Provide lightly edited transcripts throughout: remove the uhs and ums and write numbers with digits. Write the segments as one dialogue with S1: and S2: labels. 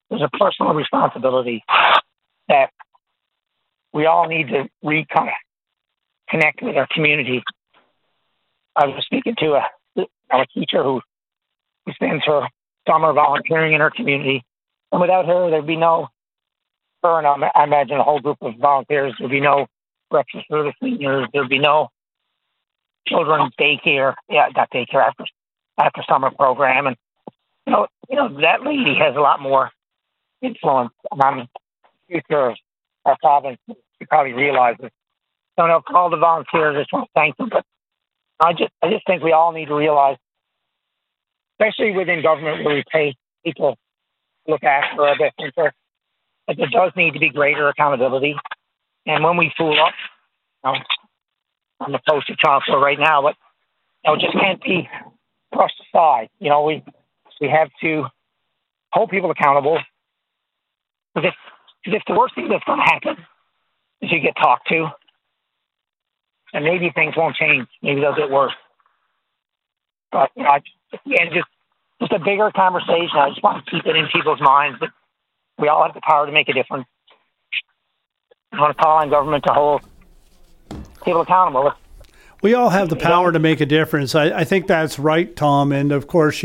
S1: there's a personal responsibility that we all need to connect with our community. I was speaking to a teacher who spends her summer volunteering in her community, and without her, there'd be no her and I imagine a whole group of volunteers. There'd be no breakfast for the seniors. There'd be no children's daycare. Yeah, not daycare after summer program, and that lady has a lot more influence on the future of our province. She probably realizes. Don't know if all the volunteers, I just want to thank them, but I just think we all need to realize, especially within government where we pay people to look after our best interests, that there does need to be greater accountability. And when we fool up, I'm the poster child for right now, but it just can't be brushed aside. We have to hold people accountable. Because if the worst thing that's going to happen is you get talked to, and maybe things won't change. Maybe they'll get worse. But just a bigger conversation. I just want to keep it in people's minds that we all have the power to make a difference. I want to call on government to hold people accountable.
S2: We all have the power to make a difference. I think that's right, Tom. And of course,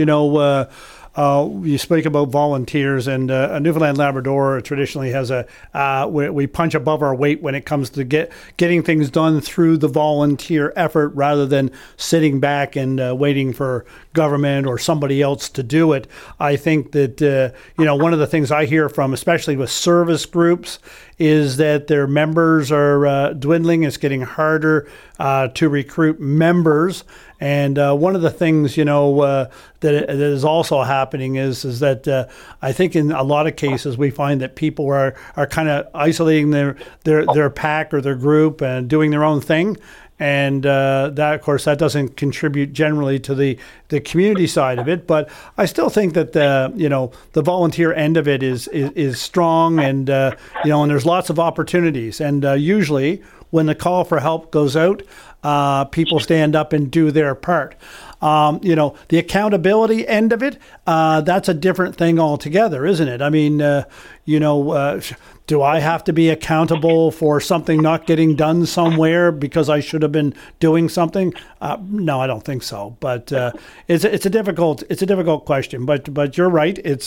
S2: you speak about volunteers, and Newfoundland Labrador traditionally has we punch above our weight when it comes to getting things done through the volunteer effort rather than sitting back and waiting for government or somebody else to do it. I think that one of the things I hear from, especially with service groups, is that their members are dwindling. It's getting harder to recruit members. And one of the things, that is also happening is that I think in a lot of cases we find that people are kind of isolating their pack or their group and doing their own thing. And that, of course, that doesn't contribute generally to the community side of it. But I still think that the volunteer end of it is strong, and and there's lots of opportunities. And usually when the call for help goes out, people stand up and do their part. The accountability end of it, that's a different thing altogether, isn't it? I mean, do I have to be accountable for something not getting done somewhere because I should have been doing something? No, I don't think so. But it's a difficult question. But you're right. It's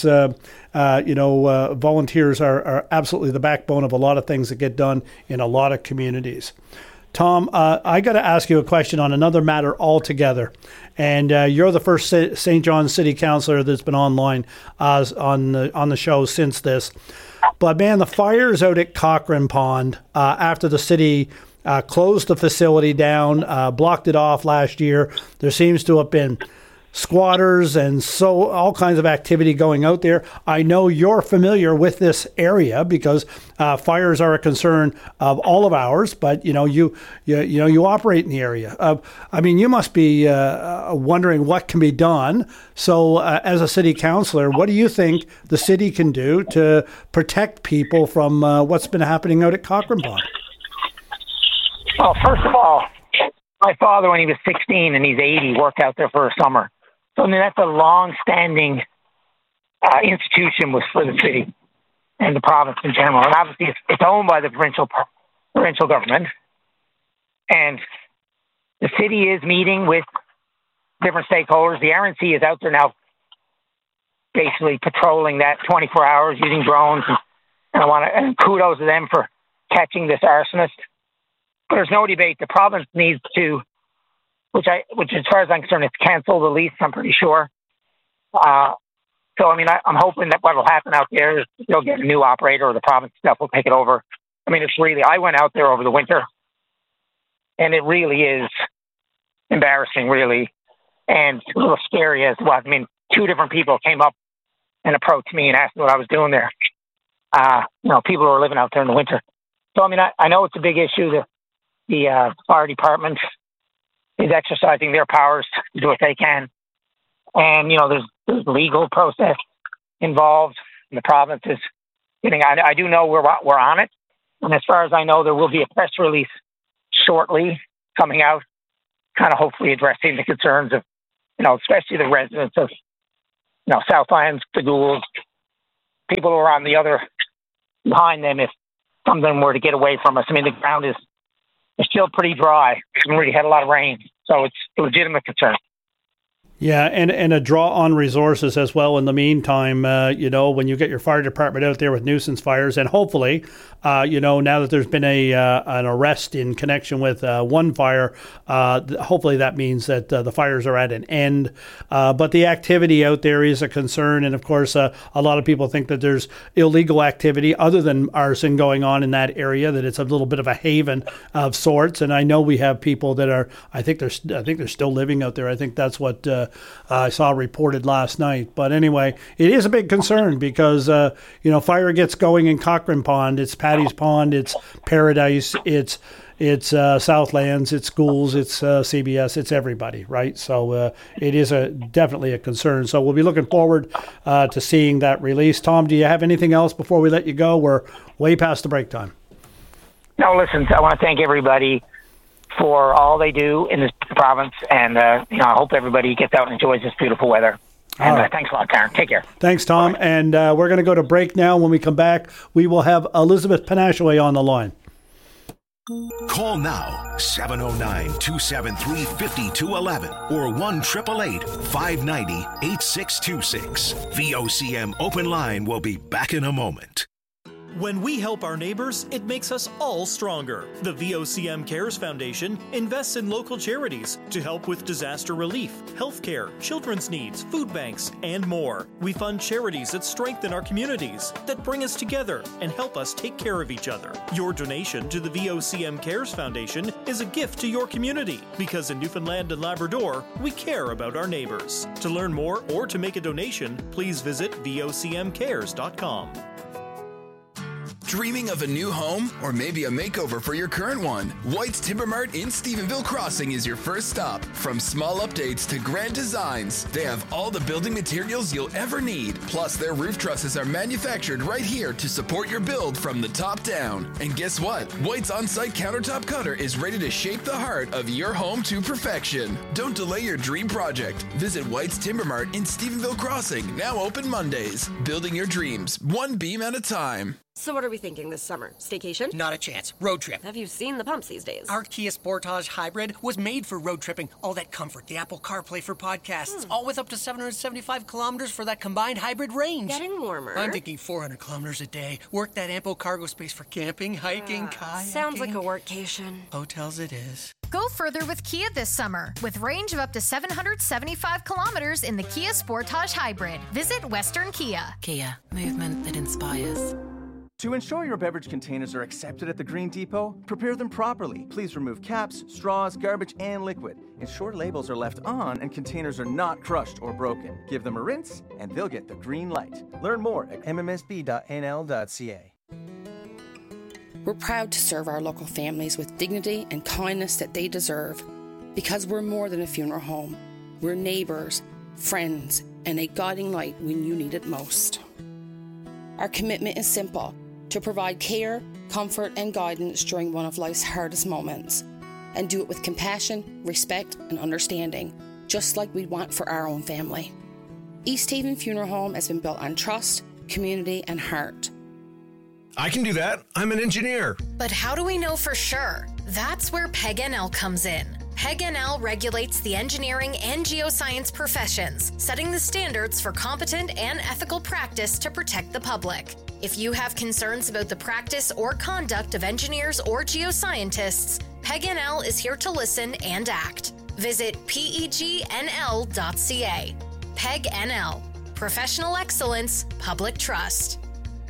S2: volunteers are absolutely the backbone of a lot of things that get done in a lot of communities. Tom, I got to ask you a question on another matter altogether. And you're the first St. John's City Councillor that's been online on the show since this. But man, the fires out at Cochrane Pond after the city closed the facility down, blocked it off last year. There seems to have been squatters and so all kinds of activity going out there. I know you're familiar with this area because fires are a concern of all of ours, but you operate in the area. You must be wondering what can be done. So as a city councillor, what do you think the city can do to protect people from what's been happening out at Cochrane Pond?
S1: Well, first of all, my father, when he was 16 and he's 80, worked out there for a summer. So that's a long-standing institution for the city and the province in general. And obviously, it's owned by the provincial government. And the city is meeting with different stakeholders. The RNC is out there now basically patrolling that 24 hours using drones. And kudos to them for catching this arsonist. But there's no debate. The province needs to, which as far as I'm concerned, it's cancel the lease, I'm pretty sure. I'm hoping that what will happen out there is they'll get a new operator or the province stuff will take it over. I went out there over the winter, and it really is embarrassing, really, and a little scary as well. Two different people came up and approached me and asked me what I was doing there. People who are living out there in the winter. So, I know it's a big issue. The fire department is exercising their powers to do what they can. And, there's legal process involved. And the province is I do know we're on it. And as far as I know, there will be a press release shortly coming out, kind of hopefully addressing the concerns of, especially the residents of, Southlands, the Goulds, people who are on the other behind them if something were to get away from us. I mean, the ground is still pretty dry. We haven't really had a lot of rain, so it's a legitimate concern.
S2: Yeah, and a draw on resources as well in the meantime, when you get your fire department out there with nuisance fires, and hopefully, now that there's been an arrest in connection with one fire, hopefully that means that the fires are at an end. But the activity out there is a concern, and of course, a lot of people think that there's illegal activity other than arson going on in that area, that it's a little bit of a haven of sorts. And I know we have people that are, I think they're still living out there. I think that's what I saw reported last night. But anyway, it is a big concern because, fire gets going in Cochrane Pond, it's Paddy's Pond, it's Paradise, it's Southlands, it's schools, it's CBS, it's everybody, right? So it is definitely a concern. So we'll be looking forward to seeing that release. Tom, do you have anything else before we let you go? We're way past the break time.
S1: No, listen, I want to thank everybody for all they do in this province, and I hope everybody gets out and enjoys this beautiful weather. And thanks a lot, Karen. Take care.
S2: Thanks, Tom. Bye. And we're going to go to break now. When we come back, we will have Elizabeth Panashaway on the line.
S3: Call now, 709-273-5211 or 1-888-590-8626. VOCM Open Line will be back in a moment.
S4: When we help our neighbors, it makes us all stronger. The VOCM Cares Foundation invests in local charities to help with disaster relief, healthcare, children's needs, food banks, and more. We fund charities that strengthen our communities, that bring us together and help us take care of each other. Your donation to the VOCM Cares Foundation is a gift to your community, because in Newfoundland and Labrador, we care about our neighbors. To learn more or to make a donation, please visit vocmcares.com.
S5: Dreaming of a new home or maybe a makeover for your current one? White's Timber Mart in Stephenville Crossing is your first stop. From small updates to grand designs, they have all the building materials you'll ever need. Plus, their roof trusses are manufactured right here to support your build from the top down. And guess what? White's on-site countertop cutter is ready to shape the heart of your home to perfection. Don't delay your dream project. Visit White's Timber Mart in Stephenville Crossing, now open Mondays. Building your dreams, one beam at a time.
S6: So what are we thinking this summer? Staycation?
S7: Not a chance. Road trip.
S6: Have you seen the pumps these days?
S7: Our Kia Sportage Hybrid was made for road tripping. All that comfort, the Apple CarPlay for podcasts, all with up to 775 kilometers for that combined hybrid range.
S6: Getting warmer.
S7: I'm thinking 400 kilometers a day. Work that ample cargo space for camping, hiking, kayaking.
S6: Sounds like a workcation.
S7: Hotels it is.
S8: Go further with Kia this summer with range of up to 775 kilometers in the Kia Sportage Hybrid. Visit Western Kia.
S9: Kia, movement that inspires.
S10: To ensure your beverage containers are accepted at the Green Depot, prepare them properly. Please remove caps, straws, garbage, and liquid. Ensure labels are left on and containers are not crushed or broken. Give them a rinse, and they'll get the green light. Learn more at mmsb.nl.ca.
S11: We're proud to serve our local families with dignity and kindness that they deserve. Because we're more than a funeral home. We're neighbours, friends, and a guiding light when you need it most. Our commitment is simple: to provide care, comfort, and guidance during one of life's hardest moments, and do it with compassion, respect, and understanding, just like we'd want for our own family. East Haven Funeral Home has been built on trust, community, and heart.
S12: I can do that. I'm an engineer.
S8: But how do we know for sure? That's where PEG-NL comes in. PEG-NL regulates the engineering and geoscience professions, setting the standards for competent and ethical practice to protect the public. If you have concerns about the practice or conduct of engineers or geoscientists, PEG-NL is here to listen and act. Visit pegnl.ca. PEG-NL. Professional excellence, public trust.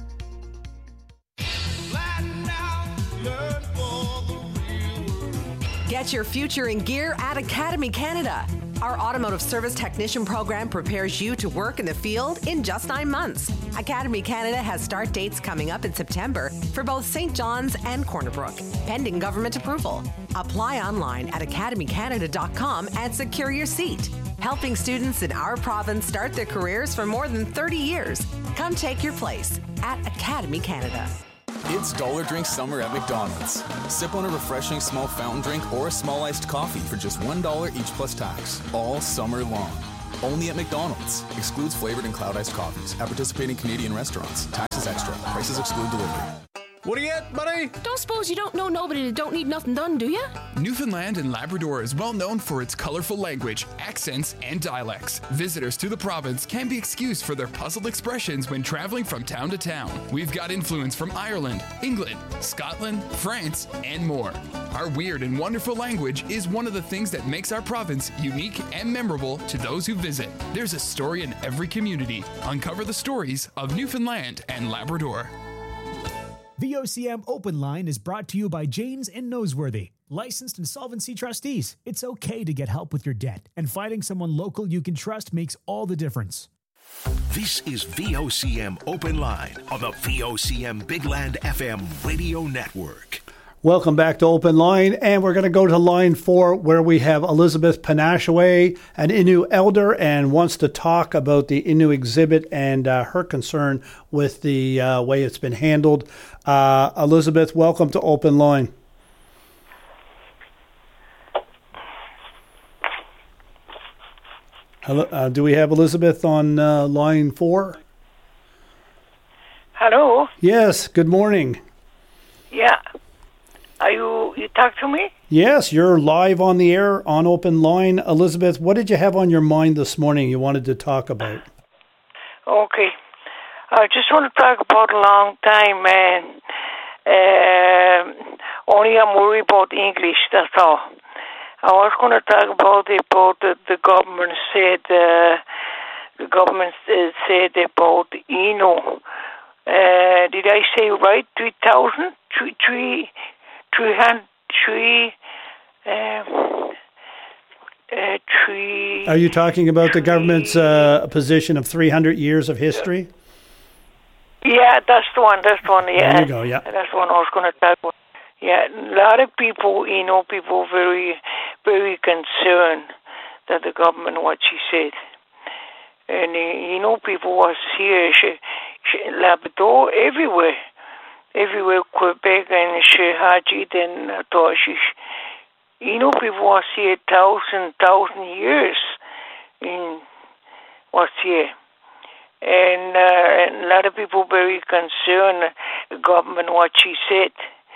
S13: Get your future in gear at Academy Canada. Our automotive service technician program prepares you to work in the field in just 9 months. Academy Canada has start dates coming up in September for both St. John's and Corner Brook, pending government approval. Apply online at academycanada.com and secure your seat. Helping students in our province start their careers for more than 30 years. Come take your place at Academy Canada.
S14: It's Dollar Drink Summer at McDonald's. Sip on a refreshing small fountain drink or a small iced coffee for just $1 each plus tax, all summer long. Only at McDonald's. Excludes flavored and cloud iced coffees at participating Canadian restaurants. Taxes extra. Prices exclude delivery.
S12: What do you get, buddy?
S15: Don't suppose you don't know nobody that don't need nothing done, do you?
S5: Newfoundland and Labrador is well known for its colorful language, accents, and dialects. Visitors to the province can be excused for their puzzled expressions when traveling from town to town. We've got influence from Ireland, England, Scotland, France, and more. Our weird and wonderful language is one of the things that makes our province unique and memorable to those who visit. There's a story in every community. Uncover the stories of Newfoundland and Labrador.
S16: VOCM Open Line is brought to you by Janes and Noseworthy, licensed insolvency trustees. It's okay to get help with your debt, and finding someone local you can trust makes all the difference.
S3: This is VOCM Open Line on the VOCM Big Land FM radio network.
S2: Welcome back to Open Line, and we're going to go to line 4 where we have Elizabeth Panashaway, an Innu elder, and wants to talk about the Innu exhibit and her concern with the way it's been handled. Elizabeth, welcome to Open Line. Hello, do we have Elizabeth on line 4?
S17: Hello?
S2: Yes, good morning.
S17: Yeah. Are you talk to me?
S2: Yes, you're live on the air on Open Line. Elizabeth, what did you have on your mind this morning you wanted to talk about?
S17: Okay. I just want to talk about a long time, man. Only I'm worried about English, that's all. I was going to talk about the government said, about Innu. Did I say right? 3,000? 300.
S2: Are you talking about the government's position of 300 years of history?
S17: Yeah, that's the one. Yeah,
S2: there you go. Yeah,
S17: that's the one I was going to talk about. Yeah, a lot of people, people very, very concerned that the government what she said, and people was here, Labrador, everywhere, Quebec and Shehajit and Toshish. People was here 1,000 years in was here. And a lot of people very concerned the government what she said,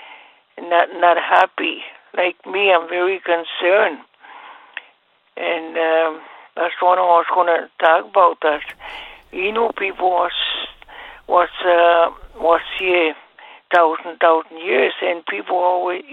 S17: not happy. Like me, I'm very concerned, and that's what I was going to talk about. That people was here 1,000 years, and people always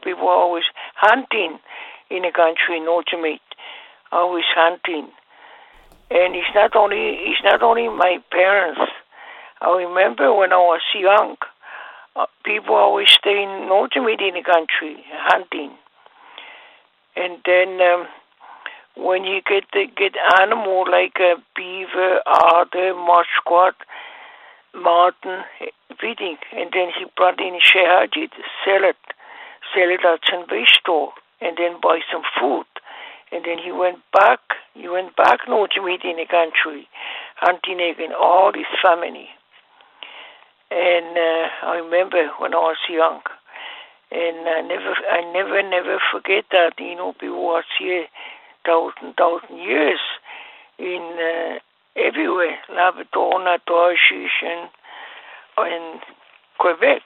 S17: hunting in the country, Nojamit, always hunting. And it's not only my parents. I remember when I was young, people always stay in Nojamit in the country, hunting. And then when you get animal like a beaver, otter, muskrat, marten, everything, and then he brought in Shehajit, sell it at Sunway store, and then buy some food. And then he went back Nojamit in the country, hunting again, all his family. And I remember when I was young, and I never forget that. People was here 1,000 years in everywhere, Labrador, Natoshish, and Quebec.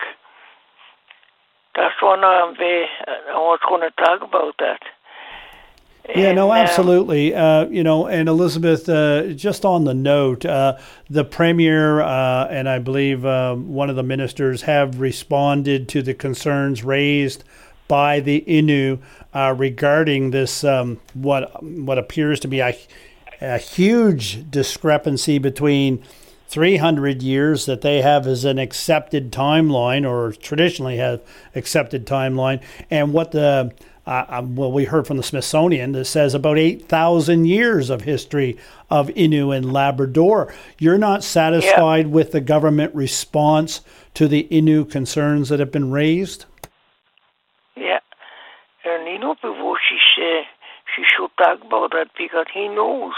S17: That's what I was going to talk about that.
S2: Yeah, no, absolutely. And Elizabeth, just on the note, the Premier and I believe one of the ministers have responded to the concerns raised by the Innu regarding this, what appears to be a huge discrepancy between 300 years that they have as an accepted timeline, or traditionally have accepted timeline, and what the we heard from the Smithsonian that says about 8,000 years of history of Innu and Labrador. You're not satisfied with the government response to the Innu concerns that have been raised?
S17: Yeah. And before she should talk about that, because he knows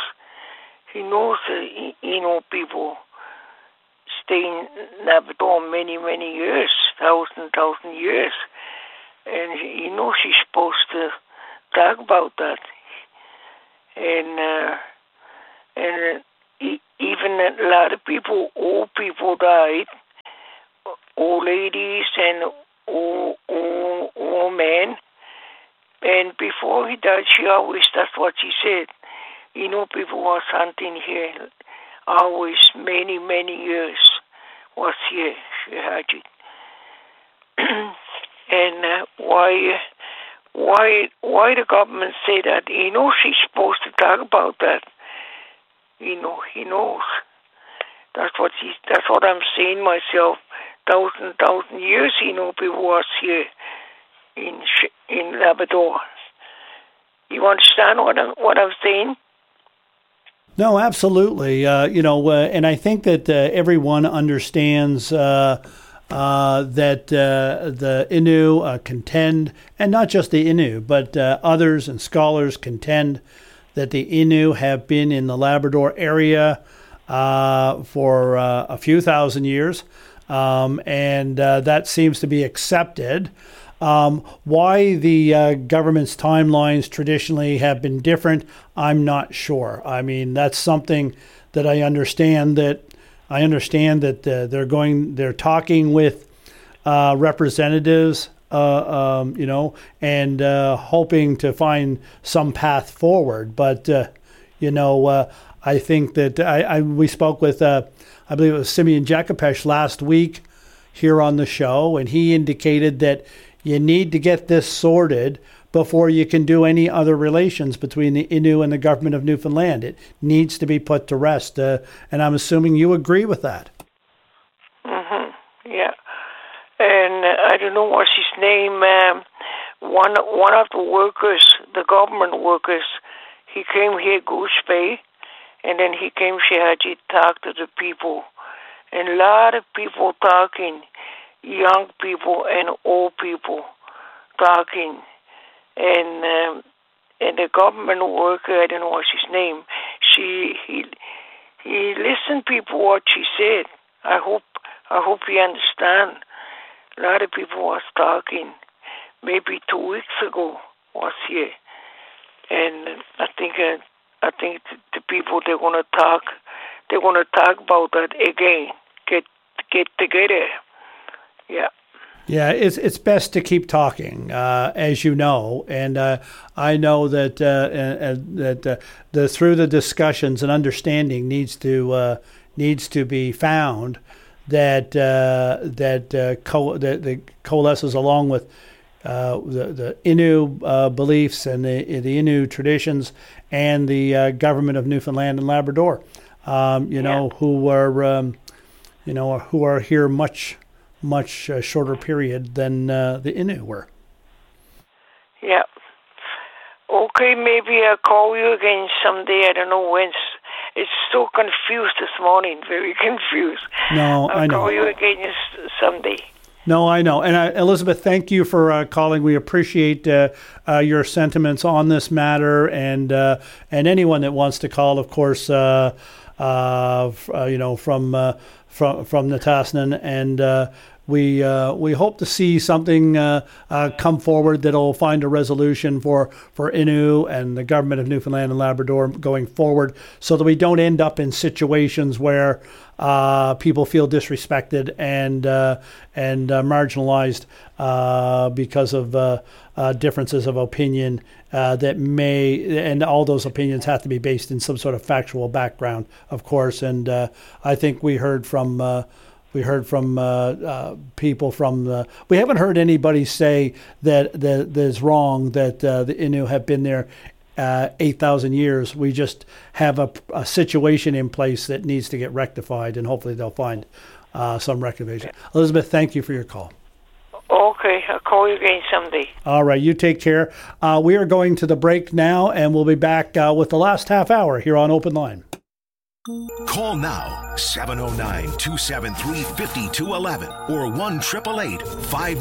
S17: people stay in Labrador many years, thousand years. And she's supposed to talk about that. And And even a lot of people, old people died, old ladies and old men. And before he died, that's what she said. People was hunting here, always many, many years was here, she had it. And why the government say that? She's supposed to talk about that. He knows. That's what I'm saying myself. Thousand years, people was here in Labrador. You understand what I'm saying?
S2: No, absolutely. And I think that everyone understands that the Innu contend, and not just the Innu, but others and scholars contend that the Innu have been in the Labrador area for a few thousand years, and that seems to be accepted. Why the government's timelines traditionally have been different, I'm not sure. I mean, that's something that I understand that they're talking with representatives, and hoping to find some path forward. But I think that we spoke with I believe it was Simeon Jakopesh last week here on the show, and he indicated that you need to get this sorted before you can do any other relations between the Innu and the government of Newfoundland. It needs to be put to rest, and I'm assuming you agree with that.
S17: Yeah, and I don't know what's his name. One of the workers, the government workers, he came here, Goose Bay, and then he came here to talk to the people, and a lot of people talking. Young people and old people talking, and the government worker, I don't know what's his name. He listened people what she said. I hope he understand. A lot of people was talking. Maybe 2 weeks ago was here, and I think the people they're gonna talk about that again. Get together. Yeah.
S2: Yeah, it's best to keep talking, as you know, and I know that through the discussions, an understanding needs to be found that coalesces along with the Innu beliefs and the Innu traditions and the government of Newfoundland and Labrador, who are here much shorter period than the Innu were.
S17: Yeah. Okay, maybe I'll call you again someday. I don't know when. It's so confused this morning, very confused.
S2: No, I know.
S17: I'll call you again someday.
S2: No, I know. And Elizabeth, thank you for calling. We appreciate your sentiments on this matter, and anyone that wants to call, of course, from Nitassinan, and we hope to see something come forward that'll find a resolution for Innu and the government of Newfoundland and Labrador going forward, so that we don't end up in situations where people feel disrespected and marginalized because of differences of opinion that may, and all those opinions have to be based in some sort of factual background, of course. And I think we heard from people from we haven't heard anybody say that is wrong that the Innu have been there 8,000 years. We just have a situation in place that needs to get rectified, and hopefully they'll find some rectification. Elizabeth, thank you for your call.
S17: Okay, I'll call you again someday.
S2: All right, you take care. We are going to the break now, and we'll be back with the last half hour here on Open Line.
S3: Call now, 709-273-5211 or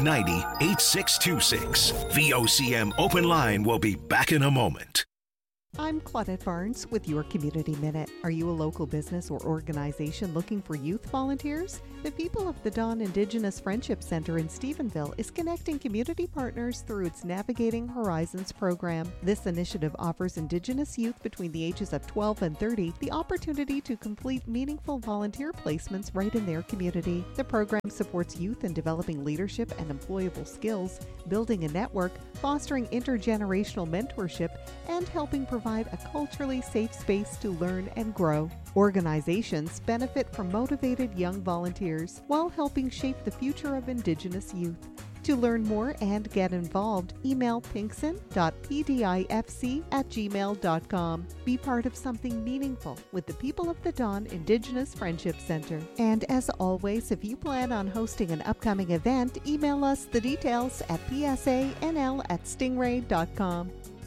S3: 1-888-590-8626. VOCM Open Line will be back in a moment.
S18: I'm Claudette Barnes with your Community Minute. Are you a local business or organization looking for youth volunteers? The People of the Dawn Indigenous Friendship Center in Stephenville is connecting community partners through its Navigating Horizons program. This initiative offers Indigenous youth between the ages of 12 and 30 the opportunity to complete meaningful volunteer placements right in their community. The program supports youth in developing leadership and employable skills, building a network, fostering intergenerational mentorship, and helping provide a culturally safe space to learn and grow. Organizations benefit from motivated young volunteers while helping shape the future of Indigenous youth. To learn more and get involved, email pinkson.pdifc@gmail.com. Be part of something meaningful with the People of the Dawn Indigenous Friendship Center. And as always, if you plan on hosting an upcoming event, email us the details at psanl@stingray.com.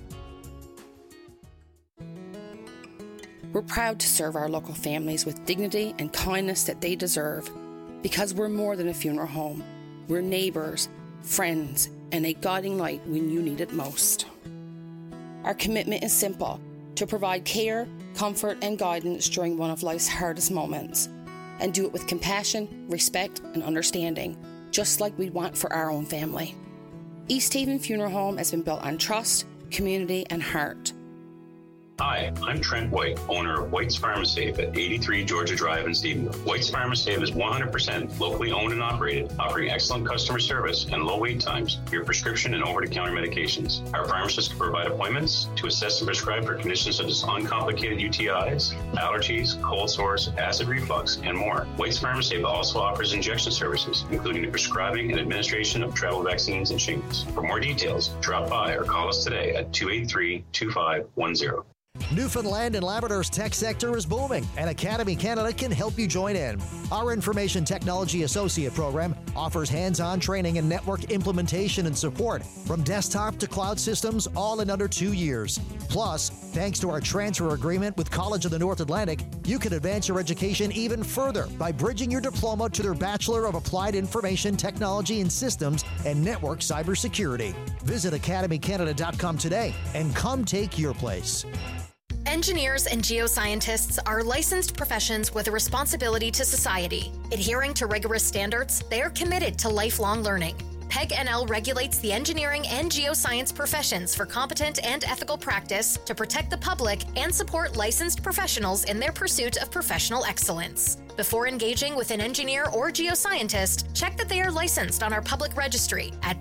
S11: We're proud to serve our local families with dignity and kindness that they deserve. Because we're more than a funeral home. We're neighbours, friends, and a guiding light when you need it most. Our commitment is simple: to provide care, comfort, and guidance during one of life's hardest moments. And do it with compassion, respect, and understanding, just like we'd want for our own family. East Haven Funeral Home has been built on trust, community, and heart.
S19: Hi, I'm Trent White, owner of White's Pharmasafe at 83 Georgia Drive in Stephenville. White's Pharmasafe is 100% locally owned and operated, offering excellent customer service and low wait times for your prescription and over-the-counter medications. Our pharmacists can provide appointments to assess and prescribe for conditions such as uncomplicated UTIs, allergies, cold sores, acid reflux, and more. White's Pharmasafe also offers injection services, including the prescribing and administration of travel vaccines and shingles. For more details, drop by or call us today at 283-2510.
S20: Newfoundland and Labrador's tech sector is booming, and Academy Canada can help you join in. Our Information Technology Associate program offers hands-on training and network implementation and support, from desktop to cloud systems, all in under 2 years. Plus, thanks to our transfer agreement with College of the North Atlantic, you can advance your education even further by bridging your diploma to their Bachelor of Applied Information Technology and Systems and Network Cybersecurity. Visit academycanada.com today and come take your place.
S8: Engineers and geoscientists are licensed professions with a responsibility to society. Adhering to rigorous standards, they are committed to lifelong learning. PEG-NL regulates the engineering and geoscience professions for competent and ethical practice to protect the public and support licensed professionals in their pursuit of professional excellence. Before engaging with an engineer or geoscientist, check that they are licensed on our public registry at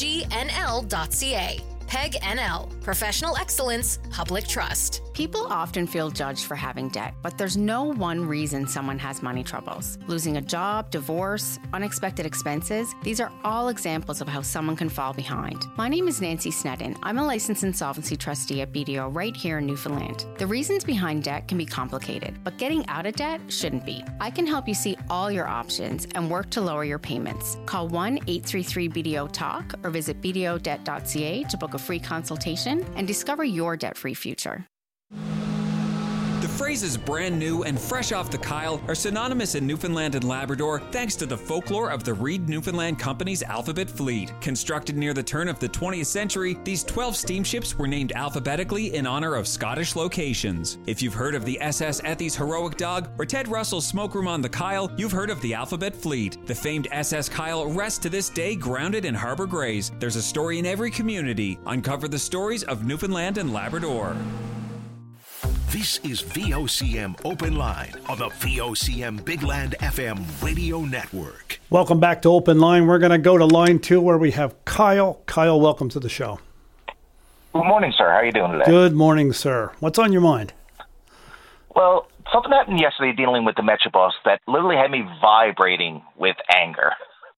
S8: pegnl.ca. PEG-NL, Professional Excellence, Public Trust.
S21: People often feel judged for having debt, but there's no one reason someone has money troubles. Losing a job, divorce, unexpected expenses, these are all examples of how someone can fall behind. My name is Nancy Sneddon. I'm a licensed insolvency trustee at BDO right here in Newfoundland. The reasons behind debt can be complicated, but getting out of debt shouldn't be. I can help you see all your options and work to lower your payments. Call 1-833-BDO-TALK or visit bdodebt.ca to book a free consultation and discover your debt-free future.
S22: The phrases brand new and fresh off the Kyle are synonymous in Newfoundland and Labrador thanks to the folklore of the Reed Newfoundland Company's Alphabet Fleet. Constructed near the turn of the 20th century, these 12 steamships were named alphabetically in honor of Scottish locations. If you've heard of the SS Ethy's Heroic Dog or Ted Russell's Smoke Room on the Kyle, you've heard of the Alphabet Fleet. The famed SS Kyle rests to this day grounded in Harbour Grays. There's a story in every community. Uncover the stories of Newfoundland and Labrador.
S3: This is VOCM Open Line on the VOCM Big Land FM radio network.
S2: Welcome back to Open Line. We're going to go to line 2 where we have Kyle. Kyle, welcome to the show.
S23: Good morning, sir. How are you doing today?
S2: Good morning, sir. What's on your mind?
S23: Well, something happened yesterday dealing with the Metrobus that literally had me vibrating with anger.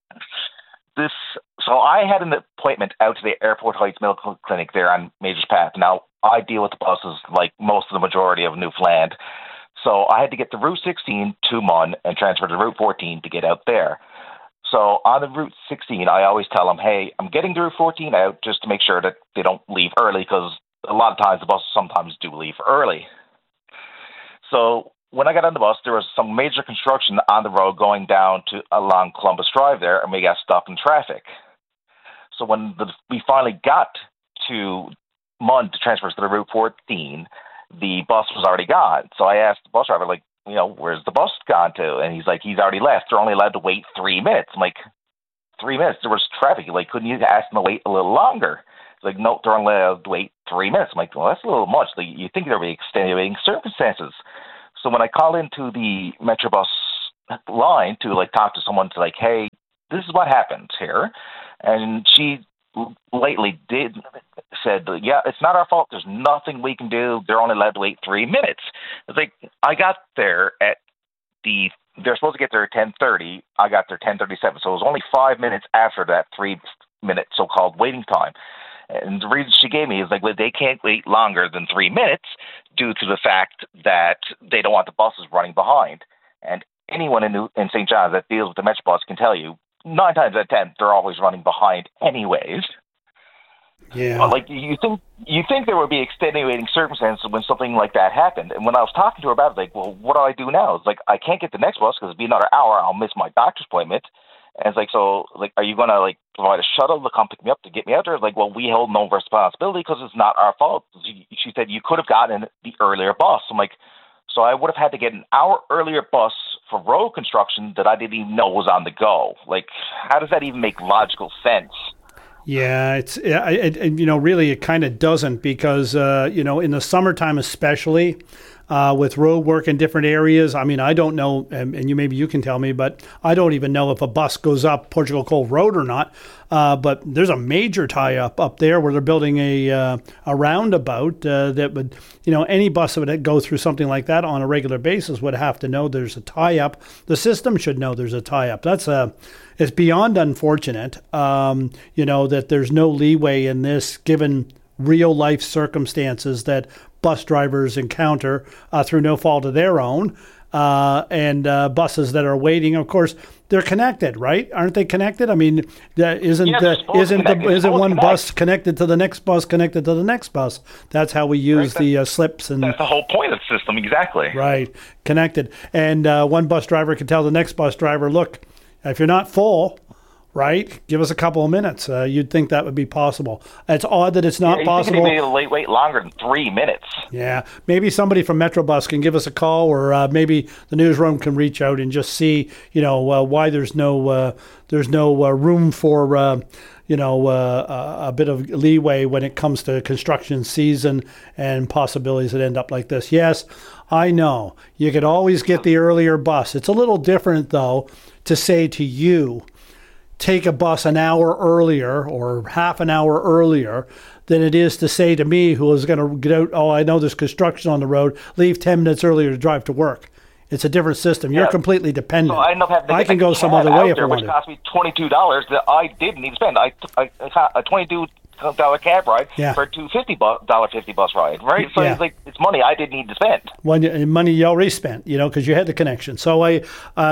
S23: So I had an appointment out to the Airport Heights Medical Clinic there on Majors Path. Now, I deal with the buses like most of the majority of Newfoundland. So I had to get the Route 16 to Munn and transfer to Route 14 to get out there. So on the Route 16, I always tell them, hey, I'm getting the Route 14 out just to make sure that they don't leave early, because a lot of times the buses sometimes do leave early. So when I got on the bus, there was some major construction on the road going down to along Columbus Drive there, and we got stuck in traffic. So when we finally got to Munn to transfer to the Route 14, the bus was already gone. So I asked the bus driver, like, where's the bus gone to? And he's like, he's already left. They're only allowed to wait 3 minutes. I'm like, 3 minutes? There was traffic. Like, couldn't you ask them to wait a little longer? He's like, no, they're only allowed to wait 3 minutes. I'm like, well, that's a little much. Like, you think there would be extenuating circumstances. So when I call into the Metrobus line to, like, talk to someone to, like, hey, this is what happened here. And she lately said, yeah, it's not our fault. There's nothing we can do. They're only allowed to wait 3 minutes. It's like, I got there they're supposed to get there at 10:30. I got there 10:37. So it was only 5 minutes after that 3 minute so-called waiting time. And the reason she gave me is like, well, they can't wait longer than 3 minutes due to the fact that they don't want the buses running behind. And anyone in St. John's that deals with the Metrobus can tell you, 9 times out of 10, they're always running behind anyways.
S2: Yeah.
S23: But, like, you think there would be extenuating circumstances when something like that happened. And when I was talking to her about it, like, well, what do I do now? It's like, I can't get the next bus because it'll be another hour. I'll miss my doctor's appointment. And it's like, so, like, are you going to, like, provide a shuttle to come pick me up to get me out there? Like, well, we hold no responsibility because it's not our fault. She said, you could have gotten the earlier bus. I'm like, so I would have had to get an hour earlier bus for road construction that I didn't even know was on the go. Like, how does that even make logical sense?
S2: Yeah, really it kind of doesn't because, in the summertime especially, with road work in different areas, I mean, I don't know, and maybe you can tell me, but I don't even know if a bus goes up Portugal Cove Road or not. But there's a major tie-up up there where they're building a roundabout that would, any bus that would go through something like that on a regular basis would have to know there's a tie-up. The system should know there's a tie-up. It's beyond unfortunate, that there's no leeway in this given real-life circumstances that bus drivers encounter through no fault of their own, and buses that are waiting. Of course, they're connected, right? Aren't they connected? I mean, isn't one bus connected to the next bus connected to the next bus? That's how we use the slips. And
S23: that's the whole point of the system, exactly.
S2: Right, connected. And one bus driver can tell the next bus driver, look, if you're not full, right, give us a couple of minutes. You'd think that would be possible. It's odd that it's not possible.
S23: Maybe wait longer than 3 minutes.
S2: Yeah, maybe somebody from Metrobus can give us a call, or maybe the newsroom can reach out and just see, why there's no room for a bit of leeway when it comes to construction season and possibilities that end up like this. Yes, I know you could always get the earlier bus. It's a little different though to say to you, take a bus an hour earlier or half an hour earlier than it is to say to me, who is going to get out, oh, I know there's construction on the road, leave 10 minutes earlier to drive to work. It's a different system. You're completely dependent.
S23: So I end up having to
S2: I can go some other way if I want
S23: to. Which cost me $22 that I didn't need to spend. I a $22 cab ride for a $50 bus ride, right? So it's money I didn't need to spend.
S2: Money you already spent, because you had the connection. So it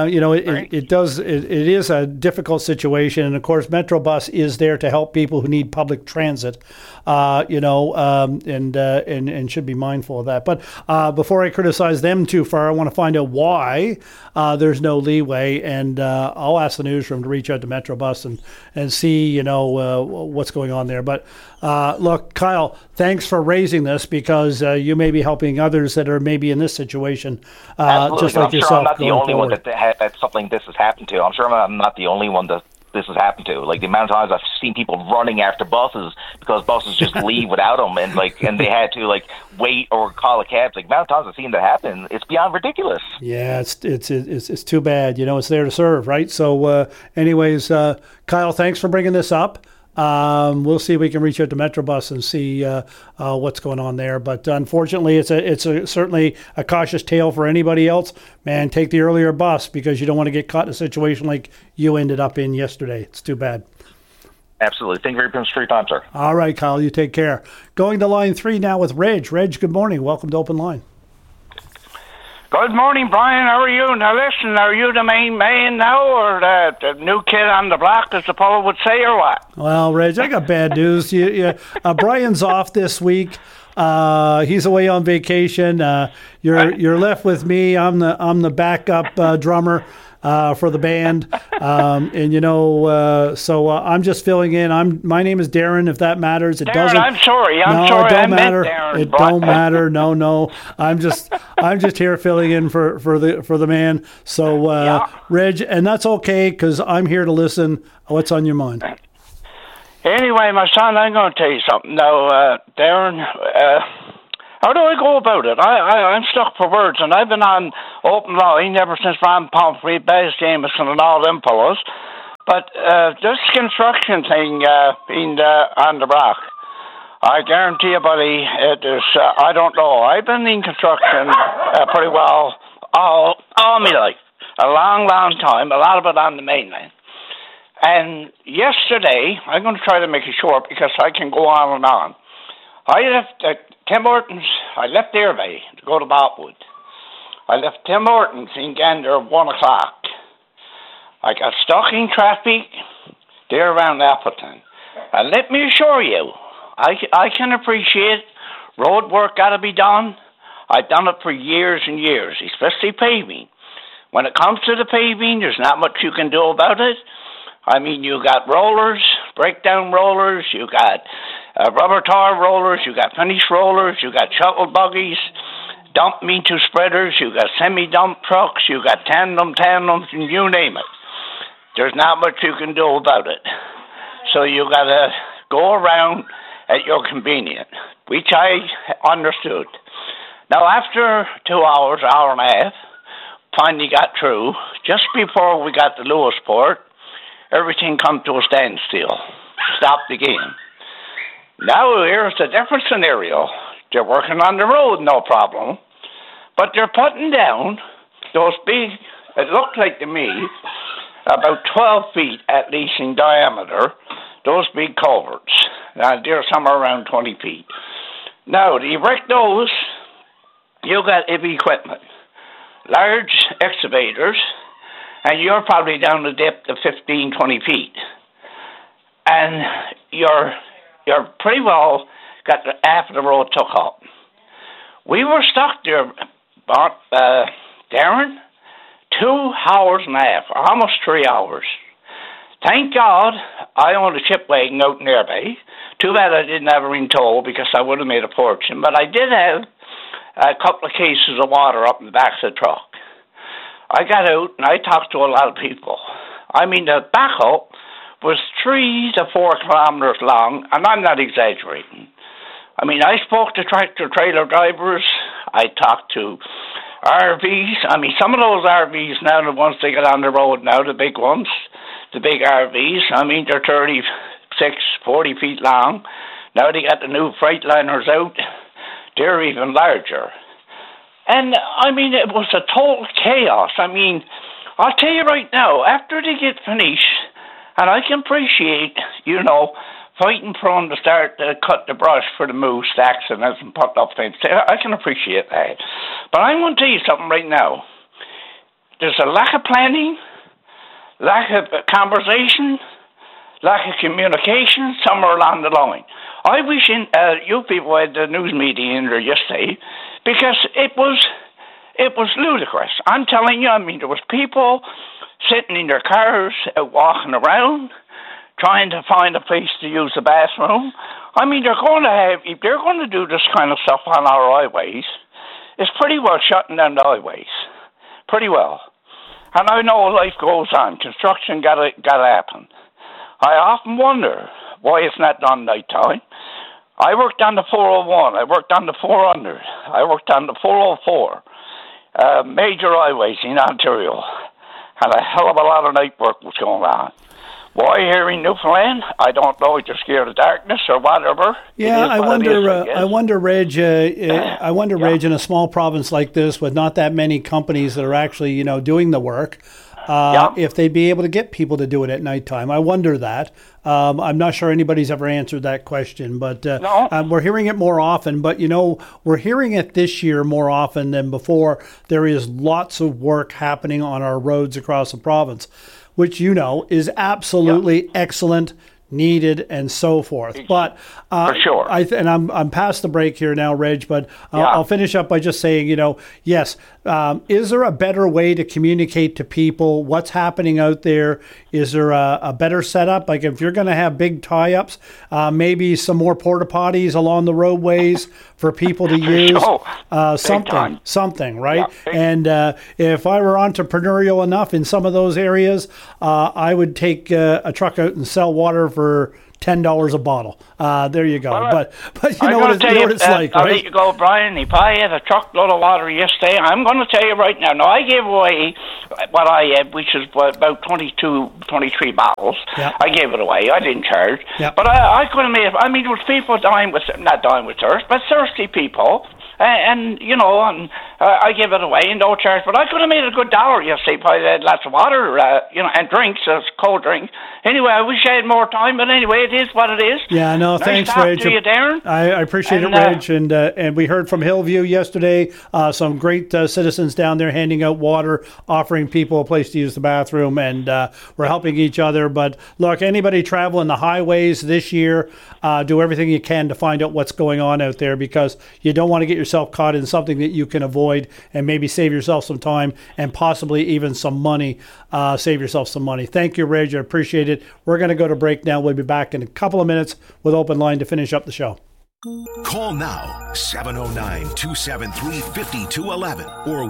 S2: is a difficult situation, and of course, Metrobus is there to help people who need public transit, and should be mindful of that. But before I criticize them too far, I want to find out why there's no leeway, and I'll ask the newsroom to reach out to Metrobus and see what's going on there. But look, Kyle, thanks for raising this because you may be helping others that are maybe in this situation, just like yourself.
S23: I'm not the only one that something this has happened to. I'm sure I'm not the only one that this has happened to. Like the amount of times I've seen people running after buses because buses just leave without them, and they had to wait or call a cab. Like the amount of times I've seen that happen, it's beyond ridiculous.
S2: Yeah, it's too bad. It's there to serve, right? So, anyways, Kyle, thanks for bringing this up. We'll see if we can reach out to Metrobus and see what's going on there. But unfortunately, it's certainly a cautious tale for anybody else. Man, take the earlier bus because you don't want to get caught in a situation like you ended up in yesterday. It's too bad.
S23: Absolutely. Thank you very much for your time, sir.
S2: All right, Kyle, you take care. Going to line 3 now with Reg. Reg, good morning. Welcome to Open Line.
S1: Good morning, Brian. How are you? Now, listen, are you the main man now, or the new kid on the block, as the poet would say, or what?
S2: Well, Reg, I got bad news. Brian's off this week. He's away on vacation. You're left with me. I'm the backup drummer. for the band. And, you know, so I'm just filling in. My name is Darren, if that matters. It
S1: Darren,
S2: doesn't.
S1: I'm sorry.
S2: It
S1: I
S2: don't matter.
S1: meant Darren,
S2: It don't matter. No. I'm just here filling in for the man. So, Reg, and that's okay because I'm here to listen. What's on your mind?
S1: Anyway, my son, I'm going to tell you something. Now, Darren, how do I go about it? I'm stuck for words, and I've been on open line ever since Ron Pomfrey, Baz Jameson, and all them fellows. But this construction thing being on the block, I guarantee you, buddy, it is, I don't know. I've been in construction pretty well all my life. A long time, a lot of it on the mainland. And yesterday, I'm going to try to make it short because I can go on and on. I left Tim Hortons, I left Airbay to go to Botwood. I left Tim Hortons in Gander at 1 o'clock. I got stuck in traffic there around Appleton. And let me assure you, I can appreciate road work got to be done. I've done it for years and years, especially paving. When it comes to the paving, there's not much you can do about it. I mean, you got rollers, breakdown rollers, you got rubber tar rollers, you got finish rollers, you got shuttle buggies, dump me-too spreaders, you got semi-dump trucks, you got tandems, and you name it. There's not much you can do about it. So you got to go around at your convenience, which I understood. Now, after 2 hours, hour and a half, finally got through, just before we got to Lewisport, everything come to a standstill. Stopped again. Now here's a different scenario. They're working on the road, no problem. But they're putting down those big, it looked like to me, about 12 feet at least in diameter, those big culverts. Now they're somewhere around 20 feet. Now to erect those, you got heavy equipment. Large excavators, and you're probably down the depth of 15, 20 feet. And you're pretty well got half of the road took up. We were stuck there, Darren, 2 hours and a half, almost 3 hours. Thank God I owned a chip wagon out in Airbay. Too bad I didn't have a ring toll because I would have made a fortune. But I did have a couple of cases of water up in the back of the truck. I got out and I talked to a lot of people. I mean, the backhoe was 3 to 4 kilometers long, and I'm not exaggerating. I mean, I spoke to tractor-trailer drivers. I talked to RVs. I mean, some of those RVs now, the ones they get on the road now, the big ones, the big RVs, I mean, they're 36, 40 feet long. Now they got the new Freightliners out. They're even larger. And, I mean, it was a total chaos. I mean, I'll tell you right now, after they get finished, and I can appreciate, you know, fighting for them to start to cut the brush for the moose, the accidents, and put up things. I can appreciate that. But I'm going to tell you something right now. There's a lack of planning, lack of conversation, lack of communication somewhere along the line. I wish you people had the news meeting in there yesterday, because it was ludicrous. I'm telling you, I mean, there was people sitting in their cars, walking around, trying to find a place to use the bathroom. I mean, if they're going to do this kind of stuff on our highways, it's pretty well shutting down the highways. Pretty well. And I know life goes on. Construction got to happen. I often wonder why it's not done nighttime. I worked on the 401. I worked on the 400. I worked on the 404. Major highways in Ontario. And a hell of a lot of night work was going on. Why here in Newfoundland? I don't know. You're scared of darkness or whatever.
S2: Yeah, I wonder, Reg. Reg, in a small province like this, with not that many companies that are actually, you know, doing the work, if they'd be able to get people to do it at nighttime. I wonder that. I'm not sure anybody's ever answered that question, but we're hearing it more often. But, you know, we're hearing it this year more often than before. There is lots of work happening on our roads across the province, which, you know, is absolutely excellent, needed, and so forth. But
S1: for sure,
S2: I'm past the break here now, Reg. But I'll finish up by just saying, you know, yes, is there a better way to communicate to people what's happening out there? Is there a better setup? Like if you're going to have big tie-ups, maybe some more porta potties along the roadways for people to use, something, right?
S1: Yeah,
S2: and if I were entrepreneurial enough in some of those areas, I would take a truck out and sell water for $10 a bottle. There you go.
S1: Well,
S2: but you know what it's like,
S1: I'll
S2: right?
S1: let you go, Brian. If I had a truckload of water yesterday, I'm going to tell you right now. Now, I gave away what I had, which is about 23 bottles.
S2: Yeah.
S1: I gave it away. I didn't charge.
S2: Yeah.
S1: But I could have made it. I mean, there was people not dying with thirst, but thirsty people. And I give it away and no charge. But I could have made a good $1 yesterday if I had lots of water, and drinks, cold drinks. Anyway, I wish I had more time, but anyway, it is what it is.
S2: Yeah, no, thanks,
S1: Reg.
S2: Reg.
S1: To you, Darren.
S2: I appreciate it, Reg. And we heard from Hillview yesterday, some great citizens down there handing out water, offering people a place to use the bathroom, and we're helping each other. But look, anybody traveling the highways this year, do everything you can to find out what's going on out there, because you don't want to get yourself caught in something that you can avoid, and maybe save yourself some time and possibly even some money. Save yourself some money. Thank you, Reg. I appreciate it. We're going to go to break now. We'll be back in a couple of minutes with Open Line to finish up the show.
S3: Call now, 709-273-5211 or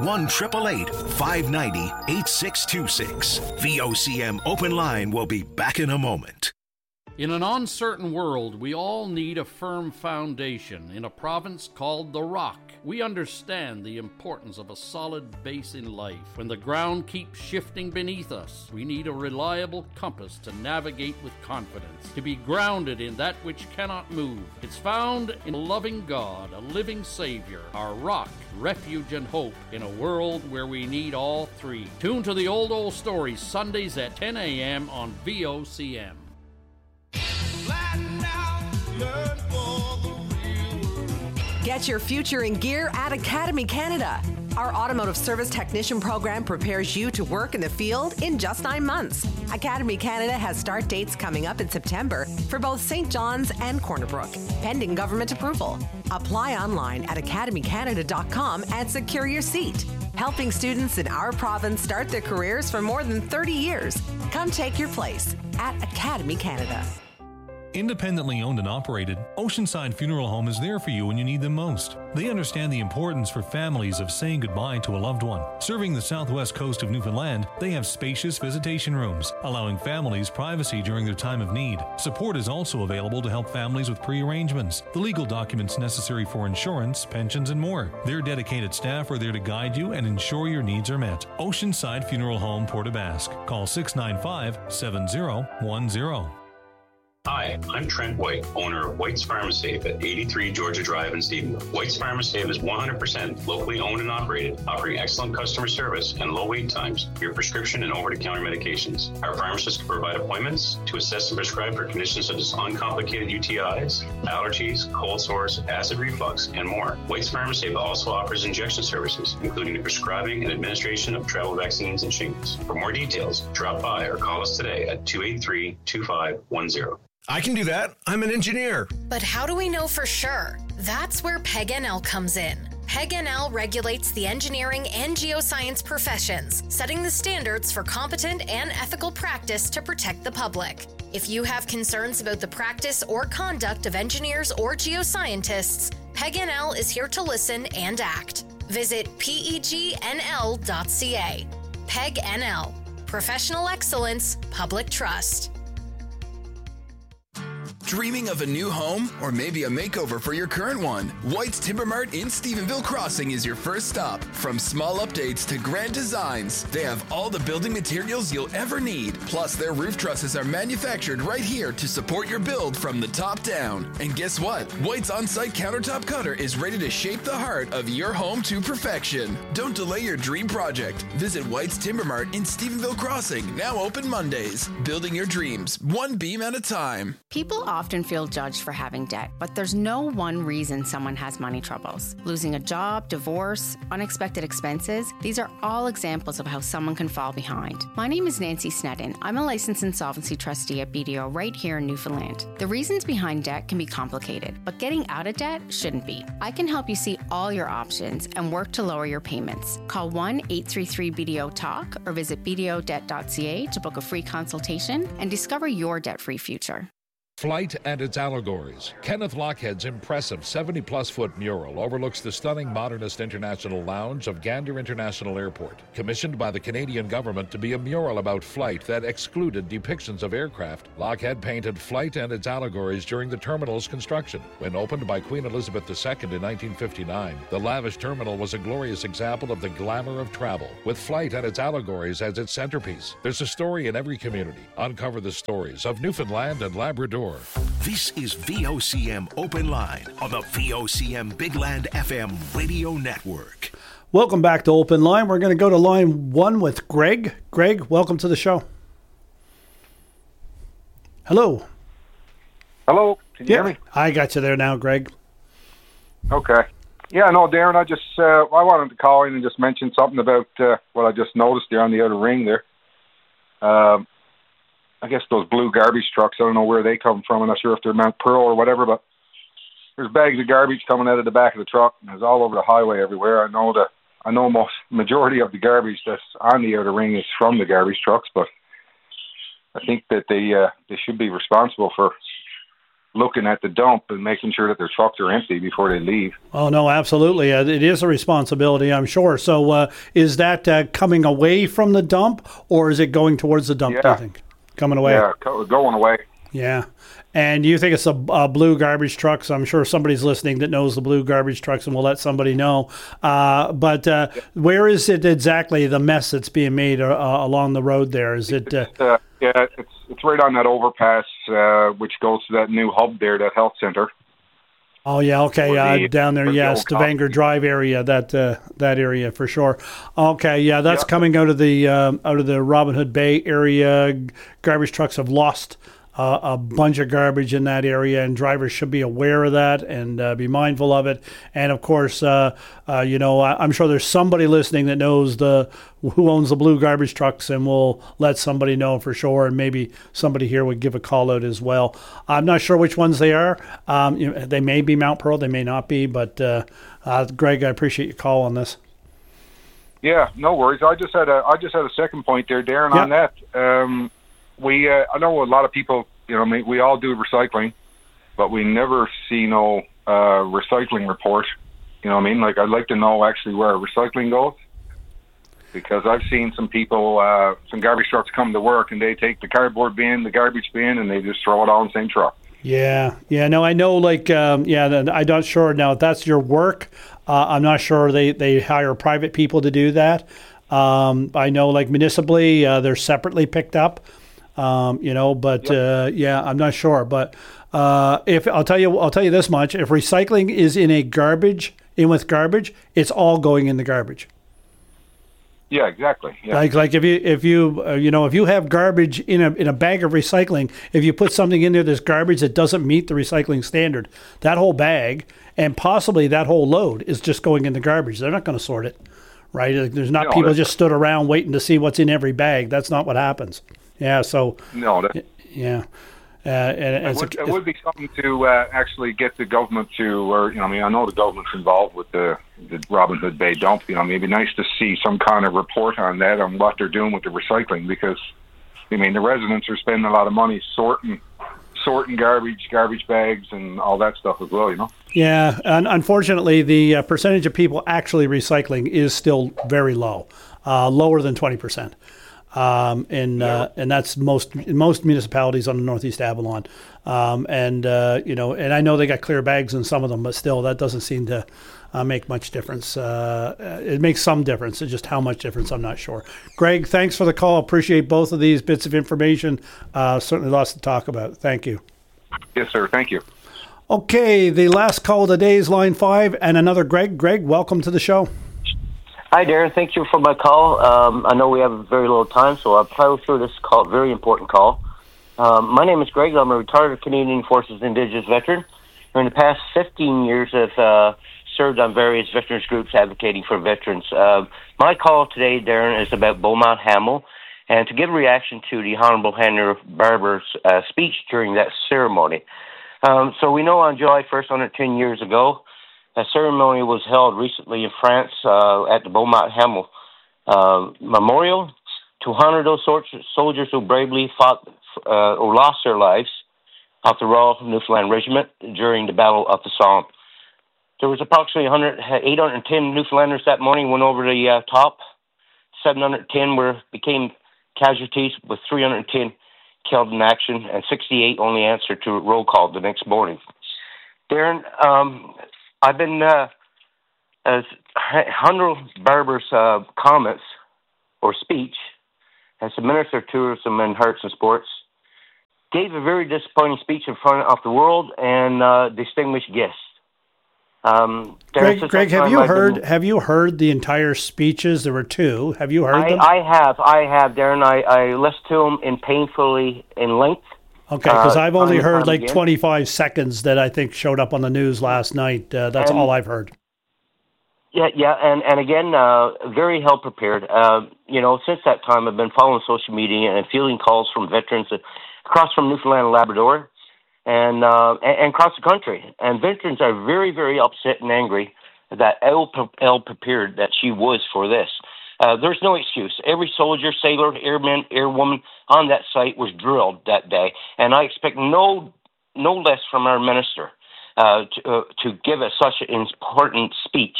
S3: 1-888-590-8626. VOCM Open Line will be back in a moment.
S4: In an uncertain world, we all need a firm foundation. In a province called the Rock, we understand the importance of a solid base in life. When the ground keeps shifting beneath us, we need a reliable compass to navigate with confidence, to be grounded in that which cannot move. It's found in a loving God, a living Savior, our rock, refuge, and hope in a world where we need all three. Tune to the Old Stories, Sundays at 10 a.m. on VOCM.
S13: Get your future in gear at Academy Canada. Our automotive service technician program prepares you to work in the field in just 9 months. Academy Canada has start dates coming up in September for both St. John's and Corner Brook, pending government approval. Apply online at academycanada.com and secure your seat. Helping students in our province start their careers for more than 30 years. Come take your place at Academy Canada.
S6: Independently owned and operated, Oceanside Funeral Home is there for you when you need them most. They understand the importance for families of saying goodbye to a loved one. Serving the southwest coast of Newfoundland, they have spacious visitation rooms, allowing families privacy during their time of need. Support is also available to help families with pre-arrangements, the legal documents necessary for insurance, pensions, and more. Their dedicated staff are there to guide you and ensure your needs are met. Oceanside Funeral Home, Port aux Basques. Call 695-7010.
S19: Hi, I'm Trent White, owner of White's Pharmasafe at 83 Georgia Drive in Stephenville. White's Pharmasafe is 100% locally owned and operated, offering excellent customer service and low wait times for your prescription and over-the-counter medications. Our pharmacists can provide appointments to assess and prescribe for conditions such as uncomplicated UTIs, allergies, cold sores, acid reflux, and more. White's Pharmasafe also offers injection services, including the prescribing and administration of travel vaccines and shingles. For more details, drop by or call us today at 283-2510.
S12: I can do that. I'm an engineer.
S8: But how do we know for sure? That's where PEG-NL comes in. PEG-NL regulates the engineering and geoscience professions, setting the standards for competent and ethical practice to protect the public. If you have concerns about the practice or conduct of engineers or geoscientists, PEG-NL is here to listen and act. Visit pegnl.ca. PEG-NL. Professional excellence, public trust.
S5: Dreaming of a new home or maybe a makeover for your current one? White's Timber Mart in Stephenville Crossing is your first stop. From small updates to grand designs, they have all the building materials you'll ever need. Plus, their roof trusses are manufactured right here to support your build from the top down. And guess what? White's on-site countertop cutter is ready to shape the heart of your home to perfection. Don't delay your dream project. Visit White's Timber Mart in Stephenville Crossing, now open Mondays. Building your dreams, one beam at a time.
S21: People often feel judged for having debt, but there's no one reason someone has money troubles. Losing a job, divorce, unexpected expenses, these are all examples of how someone can fall behind. My name is Nancy Sneddon. I'm a licensed insolvency trustee at BDO right here in Newfoundland. The reasons behind debt can be complicated, but getting out of debt shouldn't be. I can help you see all your options and work to lower your payments. Call 1-833-BDO-TALK or visit bdodebt.ca to book a free consultation and discover your debt-free future.
S7: Flight and its allegories. Kenneth Lochhead's impressive 70-plus foot mural overlooks the stunning modernist international lounge of Gander International Airport, commissioned by the Canadian government to be a mural about flight that excluded depictions of aircraft. Lochhead painted flight and its allegories during the terminal's construction. When opened by Queen Elizabeth II in 1959, the lavish terminal was a glorious example of the glamour of travel, with flight and its allegories as its centerpiece. There's a story in every community. Uncover the stories of Newfoundland and Labrador.
S3: This is VOCM Open Line on the VOCM Bigland FM radio network.
S2: Welcome back to Open Line. We're going to go to line 1 with Greg. Greg, welcome to the show. Hello.
S9: Hello. Can you hear me?
S2: I got you there now, Greg.
S9: Okay. Yeah, no, Darren, I wanted to call in and just mention something about what I just noticed there on the outer ring there. I guess those blue garbage trucks, I don't know where they come from. I'm not sure if they're Mount Pearl or whatever, but there's bags of garbage coming out of the back of the truck, and it's all over the highway everywhere. I know most majority of the garbage that's on the outer ring is from the garbage trucks, but I think that they should be responsible for looking at the dump and making sure that their trucks are empty before they leave.
S2: Oh, no, absolutely. It is a responsibility, I'm sure. So is that coming away from the dump, or is it going towards the dump, do you think? Coming away?
S9: Yeah, going away.
S2: Yeah. And you think it's a blue garbage truck? So I'm sure somebody's listening that knows the blue garbage trucks and will let somebody know. But where is it exactly, the mess that's being made along the road there? Is it...
S9: it's right on that overpass, which goes to that new hub there, that health center.
S2: Oh, yeah, okay, down there, yes, Stavanger Drive area, that area for sure. Okay, yeah, that's coming out of the Robin Hood Bay area. Garbage trucks have lost a bunch of garbage in that area, and drivers should be aware of that and be mindful of it. And of course, I'm sure there's somebody listening that knows who owns the blue garbage trucks, and will let somebody know for sure. And maybe somebody here would give a call out as well. I'm not sure which ones they are. They may be Mount Pearl, they may not be. But Greg, I appreciate your call on this.
S9: Yeah, no worries. I just had a second point there, Darren, on that. I know a lot of people, we all do recycling, but we never see no recycling report. You know what I mean? Like, I'd like to know actually where recycling goes, because I've seen some people, some garbage trucks come to work and they take the cardboard bin, the garbage bin, and they just throw it all in the same truck.
S2: Yeah, no, I know, I'm not sure now if that's your work. I'm not sure they hire private people to do that. I know, like, municipally, they're separately picked up. I'm not sure. But if I'll tell you this much: if recycling is with garbage, it's all going in the garbage.
S9: Yeah, exactly. Yeah.
S2: Like if you have garbage in a bag of recycling, if you put something in there that's garbage that doesn't meet the recycling standard, that whole bag and possibly that whole load is just going in the garbage. They're not going to sort it, right? There's not people just stood around waiting to see what's in every bag. That's not what happens. Yeah, so...
S9: No,
S2: yeah.
S9: It would be something to actually get the government to, I know the government's involved with the Robin Hood Bay dump. It'd be nice to see some kind of report on that, on what they're doing with the recycling, because, the residents are spending a lot of money sorting garbage bags and all that stuff as well,
S2: Yeah, and unfortunately, the percentage of people actually recycling is still very low, lower than 20%. And that's most municipalities on the Northeast Avalon. And I know they got clear bags in some of them, but still that doesn't seem to make much difference. It makes some difference. It's just how much difference, I'm not sure. Greg, thanks for the call. Appreciate both of these bits of information. Certainly lots to talk about. Thank you.
S9: Yes, sir. Thank you.
S2: Okay, the last call of the day is line 5 and another Greg. Greg, welcome to the show.
S10: Hi, Darren. Thank you for my call. I know we have very little time, so I'll plow through this call. Very important call.
S14: My name is Greg. I'm a retired Canadian Forces Indigenous veteran. In the past 15 years, I've served on various veterans groups advocating for veterans. My call today, Darren, is about Beaumont Hamel, and to give a reaction to the Honorable Henry Barber's speech during that ceremony. So we know on July 1st, 110 years ago, a ceremony was held recently in France at the Beaumont Hamel Memorial to honor those soldiers who bravely fought or lost their lives of the Royal Newfoundland Regiment during the Battle of the Somme. There was approximately 810 Newfoundlanders that morning went over the top. 710 became casualties, with 310 killed in action, and 68 only answered to roll call the next morning. Darren, I've been as Honorable Barber's comments or speech as the Minister of Tourism and Arts and Sports gave a very disappointing speech in front of the world and distinguished guests.
S2: Greg, have you heard the entire speeches? There were two. Have you heard them?
S14: I have, Darren. I listened to them painfully in length.
S2: Okay, because I've only heard like 25 seconds that I think showed up on the news last night. That's all I've heard.
S14: Yeah, and again, very well prepared. Since that time, I've been following social media and fielding calls from veterans across from Newfoundland and Labrador, and across the country. And veterans are very, very upset and angry that ill prepared that she was for this. There's no excuse. Every soldier, sailor, airman, airwoman on that site was drilled that day, and I expect no less from our minister to give us such an important speech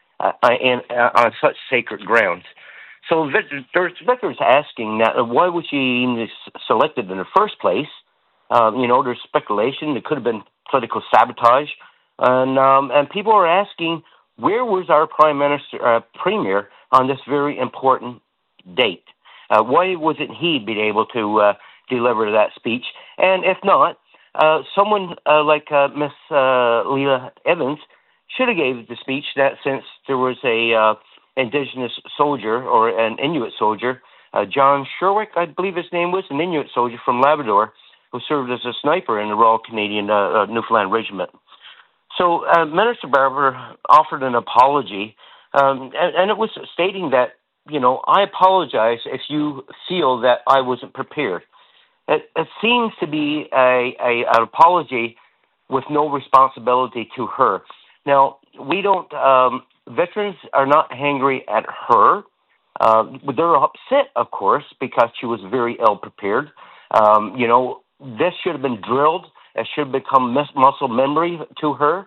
S14: on such sacred grounds. So there's veterans asking that why was she even selected in the first place? There's speculation. It could have been political sabotage, and people are asking where was our premier on this very important date? Why wasn't he being able to deliver that speech? And if not, someone like Miss Leila Evans should have gave the speech that since there was a Indigenous soldier or an Inuit soldier, John Sherwick, I believe his name was, an Inuit soldier from Labrador who served as a sniper in the Royal Canadian Newfoundland Regiment. So Minister Barber offered an apology, and it was stating that, I apologize if you feel that I wasn't prepared. It seems to be an apology with no responsibility to her. Now, we don't, veterans are not angry at her. They're upset, of course, because she was very ill prepared. This should have been drilled. It should have become muscle memory to her.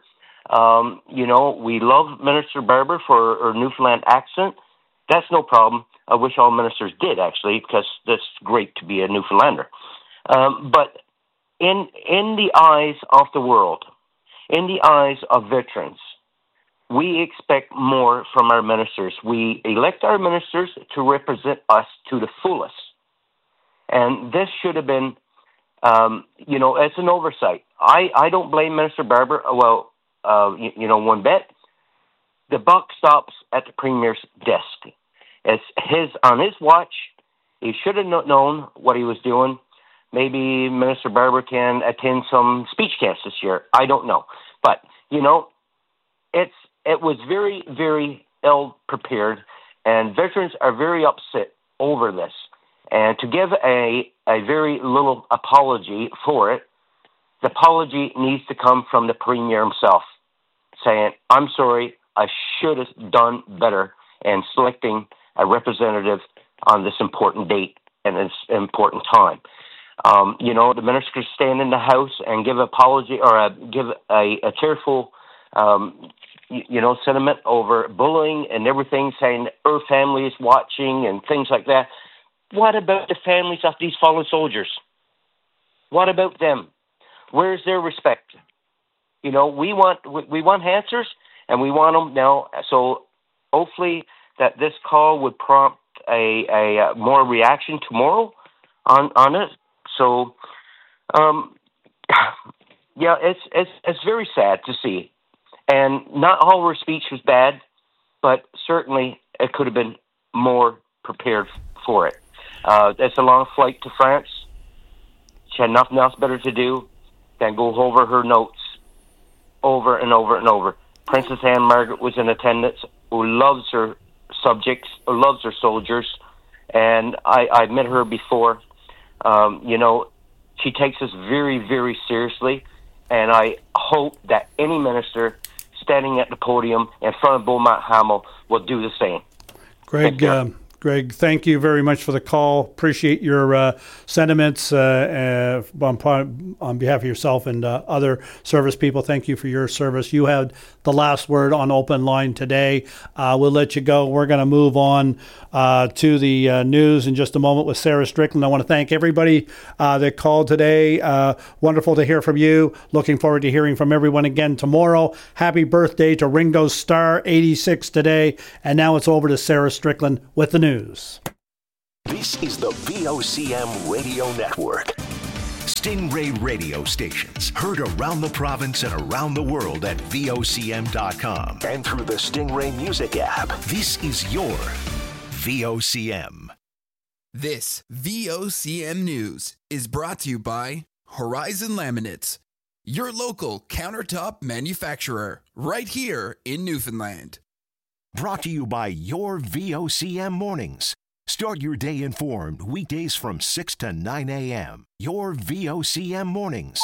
S14: We love Minister Barber for her Newfoundland accent. That's no problem. I wish all ministers did, actually, because that's great to be a Newfoundlander. But in the eyes of the world, in the eyes of veterans, we expect more from our ministers. We elect our ministers to represent us to the fullest. And this should have been, it's an oversight. I don't blame Minister Barber, one bit. The buck stops at the Premier's desk. It's on his watch. He should have known what he was doing. Maybe Minister Barber can attend some speech camps this year. I don't know. But, it was very, very ill prepared, and veterans are very upset over this. And to give a very little apology for it, the apology needs to come from the Premier himself, saying, I'm sorry, I should have done better in selecting a representative on this important date and this important time. The minister could stand in the House and give an apology or give a tearful, sentiment over bullying and everything, saying her family is watching and things like that. What about the families of these fallen soldiers? What about them? Where's their respect? We want answers, and we want them now. So hopefully that this call would prompt a more reaction tomorrow on it. So, it's very sad to see. And not all her speech was bad, but certainly it could have been more prepared for it. It's a long flight to France. She had nothing else better to do than go over her notes over and over and over. Princess Anne Margaret was in attendance, who loves her subjects, who loves her soldiers, and I've met her before. She takes us very, very seriously, and I hope that any minister standing at the podium in front of Beaumont Hamel will do the same.
S2: Greg, thank you very much for the call. Appreciate your sentiments on behalf of yourself and other service people. Thank you for your service. You had the last word on Open Line today. We'll let you go. We're going to move on to the news in just a moment with Sarah Strickland. I want to thank everybody that called today. Wonderful to hear from you. Looking forward to hearing from everyone again tomorrow. Happy birthday to Ringo Starr, 86 today. And now it's over to Sarah Strickland with the news.
S3: This is the VOCM Radio Network. Stingray radio stations heard around the province and around the world at VOCM.com and through the Stingray Music app. This is your VOCM.
S5: This VOCM News is brought to you by Horizon Laminates, your local countertop manufacturer, right here in Newfoundland.
S3: Brought to you by your VOCM Mornings. Start your day informed weekdays from 6 to 9 a.m. Your VOCM Mornings.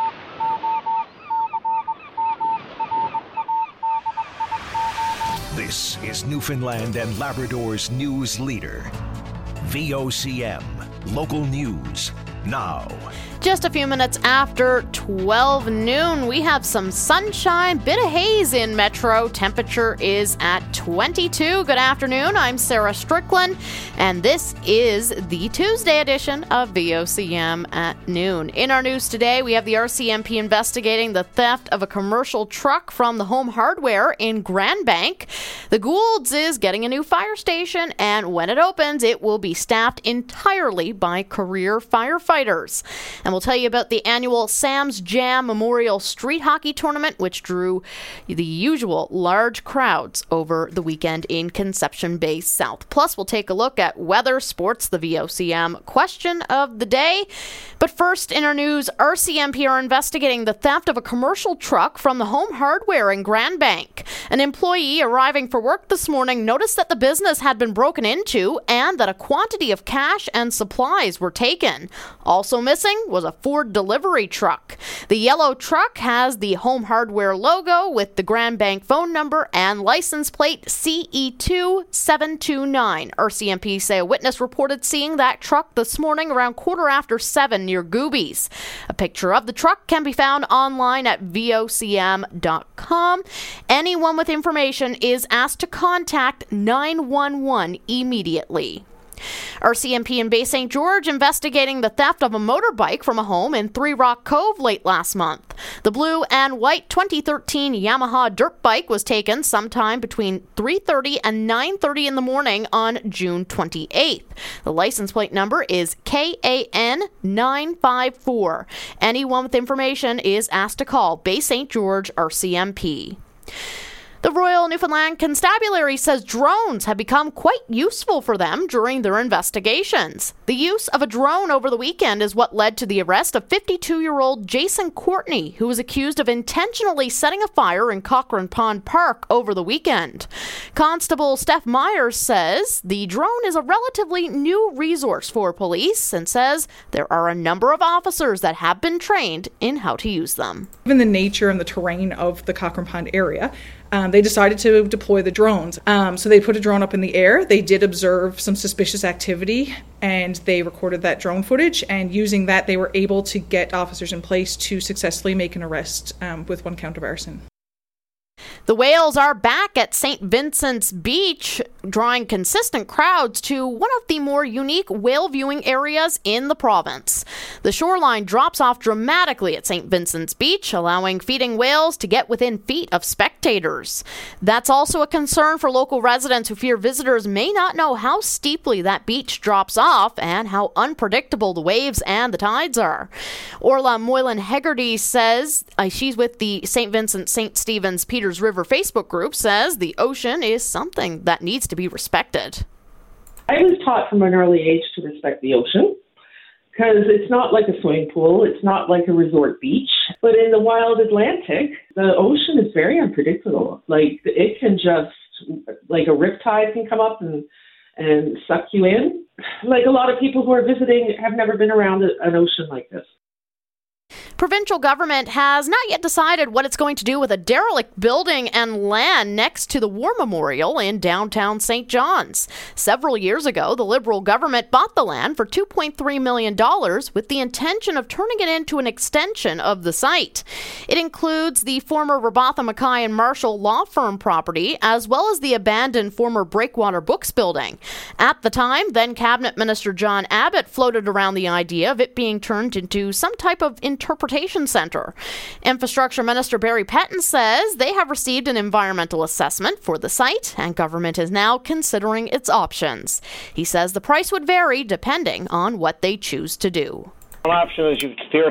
S3: This is Newfoundland and Labrador's news leader. VOCM. Local news. Now.
S15: Just a few minutes after 12 noon, we have some sunshine, bit of haze in Metro. Temperature is at 22. Good afternoon. I'm Sarah Strickland, and this is the Tuesday edition of VOCM at noon. In our news today, we have the RCMP investigating the theft of a commercial truck from the Home Hardware in Grand Bank. The Goulds is getting a new fire station, and when it opens, it will be staffed entirely by career firefighters. And we'll tell you about the annual Sam's Jam Memorial Street Hockey Tournament, which drew the usual large crowds over the weekend in Conception Bay South. Plus, we'll take a look at weather, sports, the VOCM question of the day. But first, in our news, RCMP are investigating the theft of a commercial truck from the Home Hardware in Grand Bank. An employee arriving for work this morning noticed that the business had been broken into and that a quantity of cash and supplies were taken. Also missing was a Ford delivery truck. The yellow truck has the Home Hardware logo with the Grand Bank phone number and license plate CE2729. RCMP say a witness reported seeing that truck this morning around 7:15 near Goobies. A picture of the truck can be found online at VOCM.com. Anyone with information is asked to contact 911 immediately. RCMP in Bay St. George investigating the theft of a motorbike from a home in Three Rock Cove late last month. The blue and white 2013 Yamaha dirt bike was taken sometime between 3:30 and 9:30 in the morning on June 28th. The license plate number is KAN954. Anyone with information is asked to call Bay St. George RCMP. The Royal Newfoundland Constabulary says drones have become quite useful for them during their investigations. The use of a drone over the weekend is what led to the arrest of 52-year-old Jason Courtney, who was accused of intentionally setting a fire in Cochrane Pond Park over the weekend. Constable Steph Myers says the drone is a relatively new resource for police and says there are a number of officers that have been trained in how to use them.
S16: Given the nature and the terrain of the Cochrane Pond area, they decided to deploy the drones. So they put a drone up in the air. They did observe some suspicious activity, and they recorded that drone footage. And using that, they were able to get officers in place to successfully make an arrest with 1 count of arson.
S15: The whales are back at St. Vincent's Beach, drawing consistent crowds to one of the more unique whale viewing areas in the province. The shoreline drops off dramatically at St. Vincent's Beach, allowing feeding whales to get within feet of spectators. That's also a concern for local residents who fear visitors may not know how steeply that beach drops off and how unpredictable the waves and the tides are. Orla Moylan Hegarty says she's with the St. Vincent St. Stephen's Peters River Facebook group, says the ocean is something that needs to be respected.
S17: I was taught from an early age to respect the ocean,
S11: because it's not like a swimming pool. It's not like a resort beach. But in the wild Atlantic, the ocean is very unpredictable. Like, it can just, like a riptide can come up and suck you in. Like, a lot of people who are visiting have never been around an ocean like this.
S15: Provincial government has not yet decided what it's going to do with a derelict building and land next to the War Memorial in downtown St. John's. Several years ago, the Liberal government bought the land for $2.3 million with the intention of turning it into an extension of the site. It includes the former Robatha Mackay and Marshall law firm property, as well as the abandoned former Breakwater Books building. At the time, then Cabinet Minister John Abbott floated around the idea of it being turned into some type of interpretation center. Infrastructure Minister Barry Pettin says they have received an environmental assessment for the site and government is now considering its options. He says the price would vary depending on what they choose to do.
S17: One option is you tear